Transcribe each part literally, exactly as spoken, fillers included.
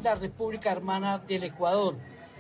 en la República Hermana del Ecuador.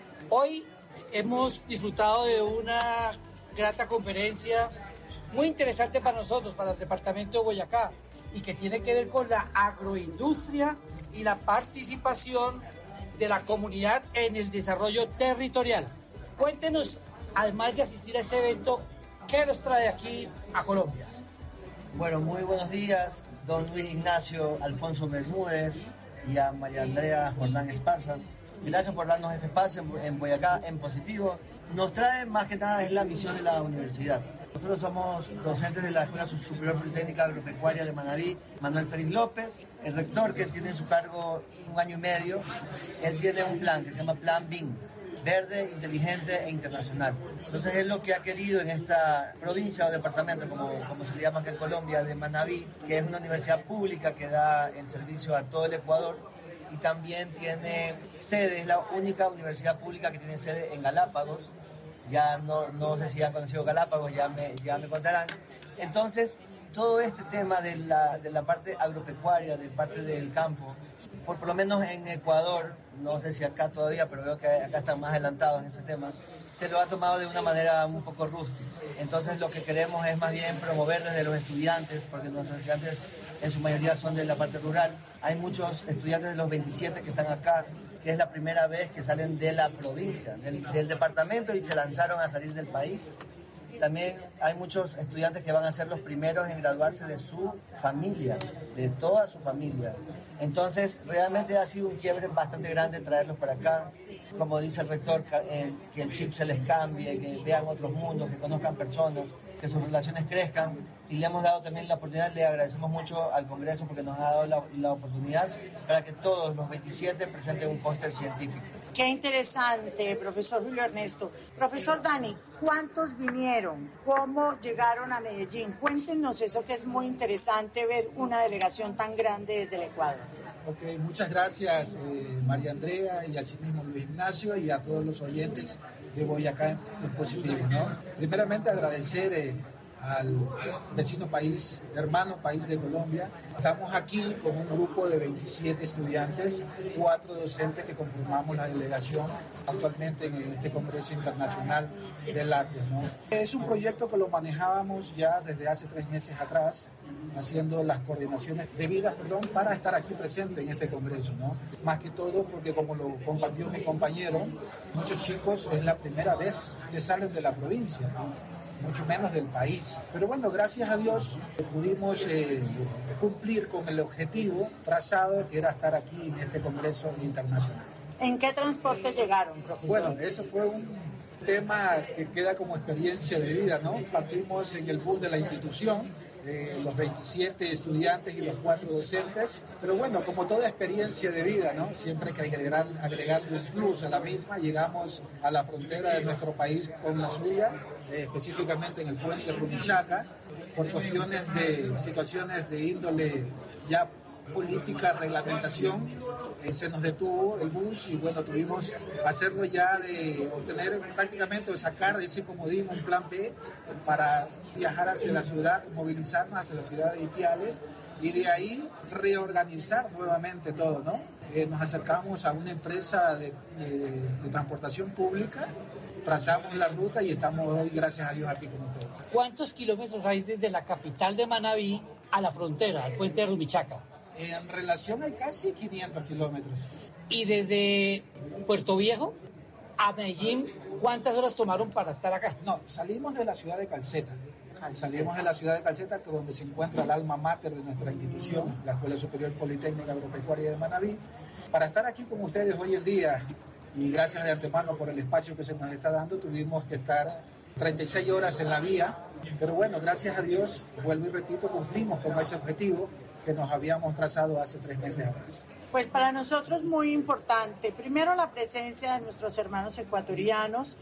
Hoy hemos disfrutado de una grata conferencia muy interesante para nosotros, para el departamento de Boyacá, y que tiene que ver con la agroindustria y la participación de la comunidad en el desarrollo territorial. Cuéntenos, además de asistir a este evento, ¿qué nos trae aquí a Colombia? Bueno, muy buenos días, don Luis Ignacio Alfonso Bermúdez y a María Andrea Jordán Esparza. Gracias por darnos este espacio en Boyacá, en positivo. Nos trae más que nada es la misión de la universidad. Nosotros somos docentes de la Escuela Superior Politécnica Agropecuaria de Manabí, Manuel Félix López. El rector, que tiene en su cargo un año y medio, él tiene un plan que se llama Plan B I M, verde, inteligente e internacional. Entonces es lo que ha querido en esta provincia o departamento, como, como se le llama acá en Colombia, de Manabí, que es una universidad pública que da el servicio a todo el Ecuador y también tiene sede, es la única universidad pública que tiene sede en Galápagos. Ya no, no sé si han conocido Galápagos, ya me, ya me contarán. Entonces, todo este tema de la, de la parte agropecuaria, de parte del campo, por, por lo menos en Ecuador, no sé si acá todavía, pero veo que acá están más adelantados en ese tema, se lo ha tomado de una manera un poco rústica. Entonces lo que queremos es más bien promover desde los estudiantes, porque nuestros estudiantes en su mayoría son de la parte rural. Hay muchos estudiantes de los veintisiete que están acá, que es la primera vez que salen de la provincia, del, del departamento, y se lanzaron a salir del país. También hay muchos estudiantes que van a ser los primeros en graduarse de su familia, de toda su familia. Entonces, realmente ha sido un quiebre bastante grande traerlos para acá. Como dice el rector, que el chip se les cambie, que vean otros mundos, que conozcan personas, que sus relaciones crezcan. Y le hemos dado también la oportunidad, le agradecemos mucho al Congreso porque nos ha dado la, la oportunidad para que todos los veintisiete presenten un póster científico. Qué interesante, profesor Julio Ernesto. Profesor Dani, ¿cuántos vinieron? ¿Cómo llegaron a Medellín? Cuéntenos eso, que es muy interesante ver una delegación tan grande desde el Ecuador. Ok, muchas gracias eh, María Andrea y asimismo Luis Ignacio y a todos los oyentes de Boyacá en, en positivo, ¿no? Primeramente agradecer eh, al vecino país, hermano país de Colombia. Estamos aquí con un grupo de veintisiete estudiantes, cuatro docentes que conformamos la delegación actualmente en este Congreso Internacional de Lácteos, ¿no? Es un proyecto que lo manejábamos ya desde hace tres meses atrás, haciendo las coordinaciones debidas, perdón, para estar aquí presente en este Congreso, ¿no? Más que todo porque, como lo compartió mi compañero, muchos chicos es la primera vez que salen de la provincia, ¿no? Mucho menos del país. Pero bueno, gracias a Dios pudimos eh, cumplir con el objetivo trazado, que era estar aquí en este Congreso Internacional. ¿En qué transporte llegaron, profesor? Bueno, eso fue un tema que queda como experiencia de vida, ¿no? Partimos en el bus de la institución, eh, los veintisiete estudiantes y los cuatro docentes, pero bueno, como toda experiencia de vida, ¿no? Siempre hay que agregar, agregarle un plus a la misma. Llegamos a la frontera de nuestro país con la suya, eh, específicamente en el puente Rumichaca, por cuestiones de situaciones de índole ya política, reglamentación. Eh, se nos detuvo el bus y bueno, tuvimos hacerlo ya de obtener prácticamente o sacar ese comodín, un plan B, para viajar hacia la ciudad, movilizarnos hacia la ciudad de Ipiales y de ahí reorganizar nuevamente todo, ¿no? Eh, nos acercamos a una empresa de, de, de transportación pública, trazamos la ruta y estamos hoy, gracias a Dios, aquí con ustedes. ¿Cuántos kilómetros hay desde la capital de Manabí a la frontera, al puente de Rumichaca? En relación hay casi quinientos kilómetros. Y desde Puerto Viejo a Medellín, ¿cuántas horas tomaron para estar acá? No, salimos de la ciudad de Calceta. Salimos de la ciudad de Calceta, donde se encuentra el alma mater de nuestra institución, la Escuela Superior Politécnica Agropecuaria de Manabí, para estar aquí con ustedes hoy en día. Y gracias de antemano por el espacio que se nos está dando, tuvimos que estar treinta y seis horas en la vía, pero bueno, gracias a Dios, vuelvo y repito, cumplimos con ese objetivo que nos habíamos trazado hace tres meses atrás. Pues para nosotros muy importante, primero la presencia de nuestros hermanos ecuatorianos,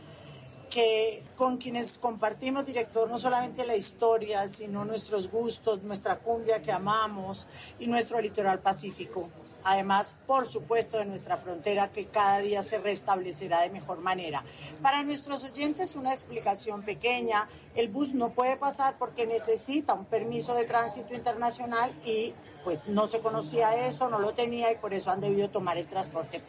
que con quienes compartimos, director, no solamente la historia, sino nuestros gustos, nuestra cumbia que amamos y nuestro litoral pacífico. Además, por supuesto, de nuestra frontera que cada día se restablecerá de mejor manera. Para nuestros oyentes, una explicación pequeña: el bus no puede pasar porque necesita un permiso de tránsito internacional y pues no se conocía eso, no lo tenía y por eso han debido tomar el transporte público.